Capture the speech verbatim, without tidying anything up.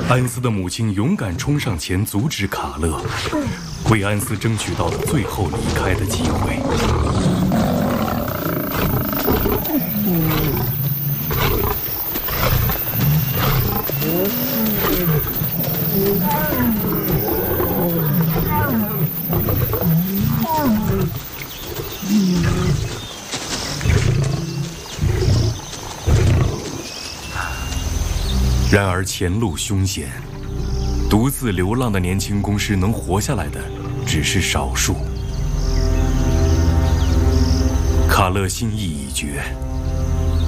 安斯的母亲勇敢冲上前阻止卡勒，为安斯争取到了最后离开的机会。然而前路凶险，独自流浪的年轻公狮能活下来的只是少数。卡勒心意已决，